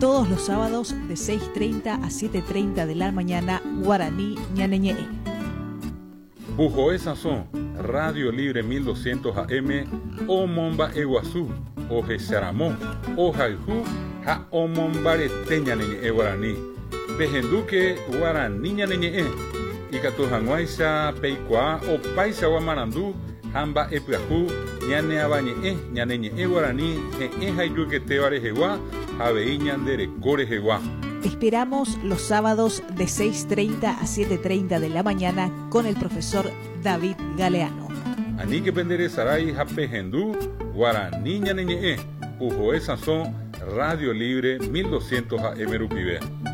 todos los sábados de 6:30 a 7:30 de la mañana, guaraní ñaneñe. Bujoe Sazón, Radio Libre 1200 AM, o Momba Eguazú, o Jesaramó, o Jaijú, ja o Mombarete ñaneñe guaraní. Pejenduque guaraní ñaneñe. Y Catujanguaisa, Peicua, o Paisa Guamarandú, Hamba Epiajú, ñane abañe, ñaneñe guaraní, jayuquete varejeguá, javeiñandere corejeguá. Te esperamos los sábados de 6:30 a 7:30 de la mañana con el profesor David Galeano. Ani que pendere saray japehendú, guaraní ñaneñe, Ujoe Sazón, Radio Libre 1200 AM Rupivé.